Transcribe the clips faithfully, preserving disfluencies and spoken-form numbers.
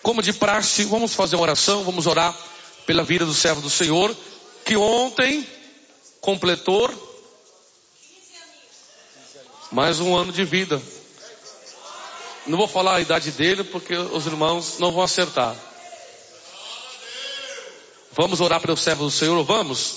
como de praxe, vamos fazer uma oração, vamos orar pela vida do servo do Senhor, que ontem completou mais um ano de vida. Não vou falar a idade dele, porque os irmãos não vão acertar. Vamos orar pelo servo do Senhor, vamos?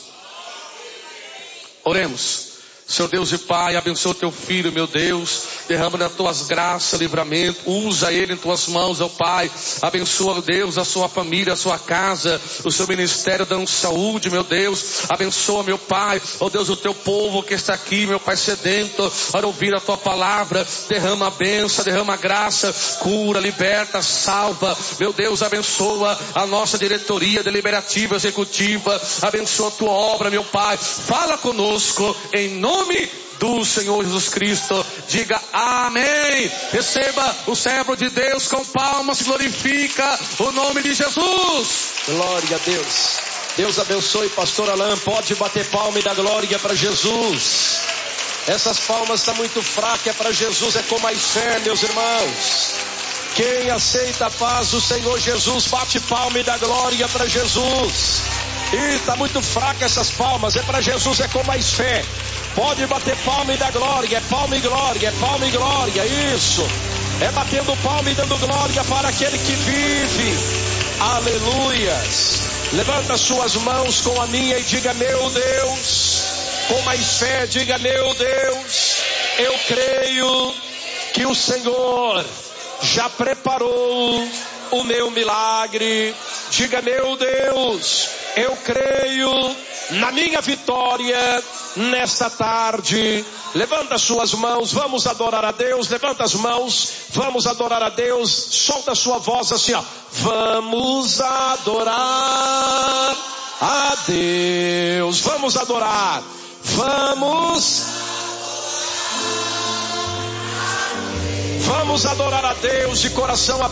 Oremos. Senhor Deus e Pai, abençoa o teu filho, meu Deus, derrama nas tuas graças, livramento, usa ele em tuas mãos, ó Pai, abençoa, Deus, a sua família, a sua casa, o seu ministério, dando saúde, meu Deus, abençoa, meu Pai, ó Deus, o teu povo que está aqui, meu Pai sedento, para ouvir a tua palavra, derrama a bênção, derrama a graça, cura, liberta, salva, meu Deus, abençoa a nossa diretoria deliberativa, executiva, abençoa a tua obra, meu Pai, fala conosco, em nome do Senhor Jesus Cristo, diga amém. Receba o servo de Deus com palmas, glorifica o nome de Jesus. Glória a Deus. Deus abençoe pastor Alain, pode bater palma e dar glória para Jesus. Essas palmas estão muito fracas, é para Jesus, é com mais fé, meus irmãos. Quem aceita a paz do Senhor Jesus, bate palma e dá glória para Jesus. E está muito fraca essas palmas, é para Jesus, é com mais fé. Pode bater palma e dar glória, é palma e glória, é palma e glória, isso. É batendo palma e dando glória para aquele que vive. Aleluias. Levanta suas mãos com a minha e diga: meu Deus. Com mais fé, diga: meu Deus, eu creio que o Senhor já preparou o meu milagre. Diga: meu Deus, eu creio na minha vitória nesta tarde. Levanta suas mãos, vamos adorar a Deus. Levanta as mãos, vamos adorar a Deus. Solta a sua voz assim, ó. Vamos adorar a Deus. Vamos adorar. Vamos Vamos adorar a Deus de coração aberto.